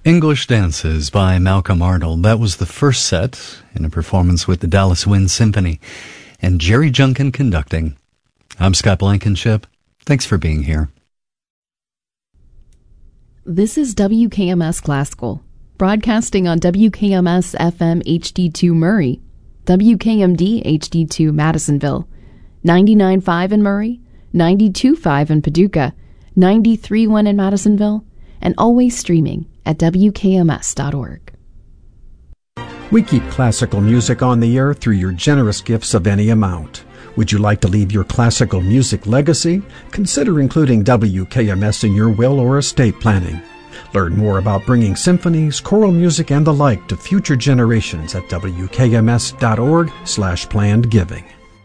English Dances by Malcolm Arnold. That was the first set in a performance with the Dallas Wind Symphony and Jerry Junkin conducting. I'm Scott Blankenship. Thanks for being here. This is WKMS Classical, broadcasting on WKMS FM HD2 Murray, WKMD HD2 Madisonville, 99.5 in Murray, 92.5 in Paducah, 93.1 in Madisonville, and always streaming at WKMS.org. We keep classical music on the air through your generous gifts of any amount. Would you like to leave your classical music legacy? Consider including WKMS in your will or estate planning. Learn more about bringing symphonies, choral music, and the like to future generations at WKMS.org/planned giving.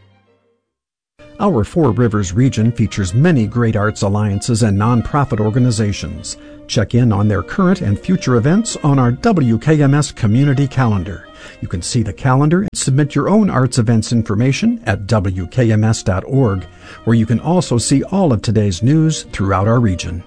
Our Four Rivers region features many great arts alliances and nonprofit organizations. Check in on their current and future events on our WKMS community calendar. You can see the calendar and submit your own arts events information at WKMS.org, where you can also see all of today's news throughout our region.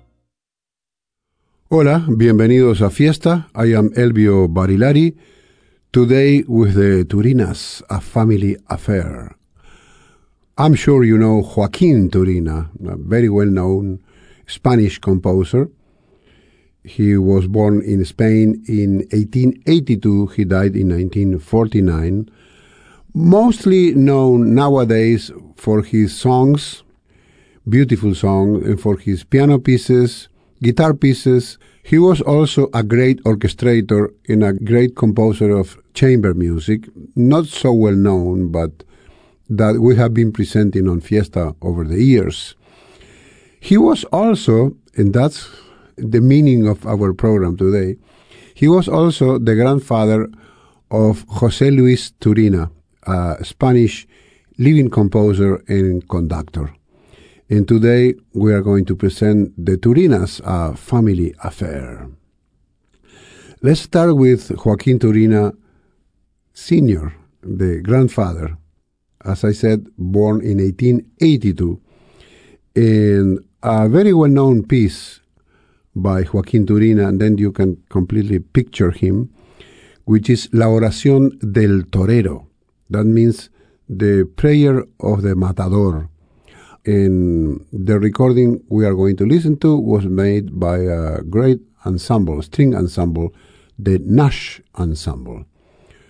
Hola, bienvenidos a Fiesta. I am Elvio Barilari. Today with the Turinas, a family affair. I'm sure you know Joaquín Turina, a very well-known Spanish composer. He was born in Spain in 1882. He died in 1949. Mostly known nowadays for his songs, beautiful songs, and for his piano pieces, guitar pieces. He was also a great orchestrator and a great composer of chamber music, not so well known, but that we have been presenting on Fiesta over the years. He was also, and that's the meaning of our program today, he was also the grandfather of José Luis Turina, a Spanish living composer and conductor. And today we are going to present the Turinas, a family affair. Let's start with Joaquín Turina Sr., the grandfather. As I said, born in 1882. And a very well-known piece by Joaquín Turina, and then you can completely picture him, which is La Oración del Torero. That means the prayer of the matador. And the recording we are going to listen to was made by a great ensemble, string ensemble, the Nash Ensemble.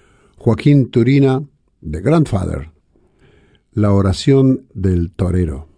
Joaquín Turina, the grandfather, La Oración del Torero.